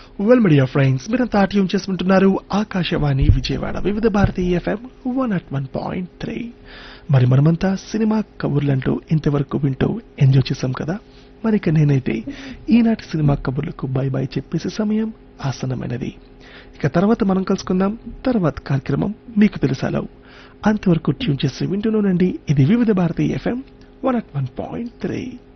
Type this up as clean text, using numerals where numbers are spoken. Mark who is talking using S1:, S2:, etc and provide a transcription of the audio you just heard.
S1: Well media friends, మీరంతా tune చేసుకుంటున్నారు ఆకాశవాణి విజయవాడ వివిధ భారతి ఎఫ్ఎం 101.3. మరి మనమంతా సినిమా కబుర్లంటూ ఇంతవరకు వింటూ ఎంజాయ్ చేశాం కదా. మరి ఇక నేనైతే ఈనాటి సినిమా కబుర్లకు బై బై చెప్పేసే సమయం ఆసన్నమైనది. ఇక తర్వాత మనం కలుసుకుందాం తర్వాత కార్యక్రమం మీకు తెలుసాలో. అంతవరకు ట్యూన్ చేసి వింటూనండి ఇది వివిధ భారతి ఎఫ్ఎం 101.3.